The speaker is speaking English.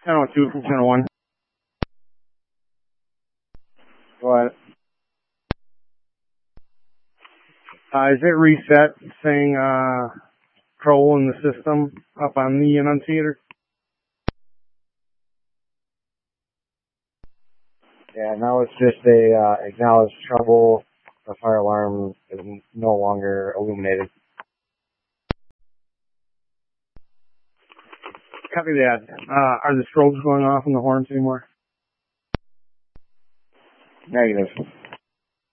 1002 from 1001. Go ahead. Is it reset saying control in the system up on the annunciator? Yeah, now it's just a acknowledged trouble. The fire alarm is no longer illuminated. Copy that. Are the strobes going off on the horns anymore? Negative.